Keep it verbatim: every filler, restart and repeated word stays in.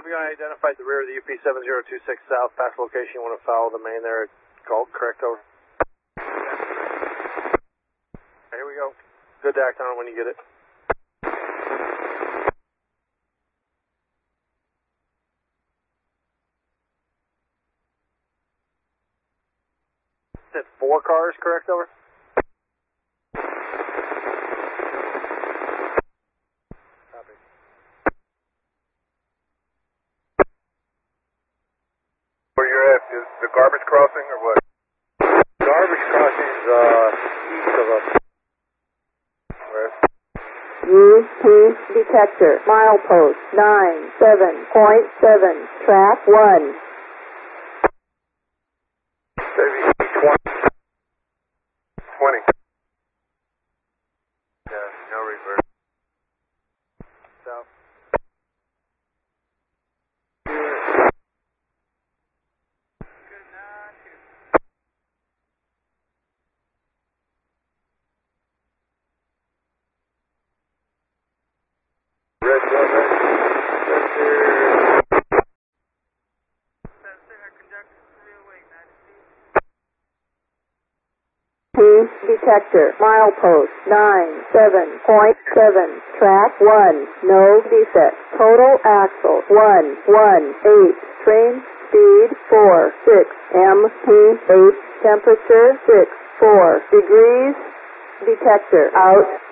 Avion identified the rear of the U P seven zero two six south. Past location, you want to follow the main there at Galt, correct, over? Here we go. Good to act on it when you get it. Said four cars, correct, over? Copy. Where you're at, is the garbage crossing or what? Garbage crossings, uh, east of us. U P detector, milepost nine seven point seven, track one. Maybe twenty. twenty. Yeah, no reverse. South. Red one, right? P detector, milepost nine seven point seven, track one, no defect, total axle one one eight, train speed four six, M P eight, temperature six four degrees, detector out.